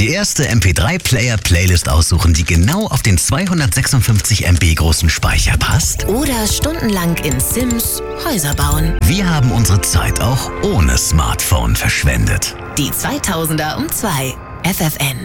Die erste MP3-Player-Playlist aussuchen, die genau auf den 256 MB großen Speicher passt? Oder stundenlang in Sims Häuser bauen. Wir haben unsere Zeit auch ohne Smartphone verschwendet. Die 2000er um 2. FFN.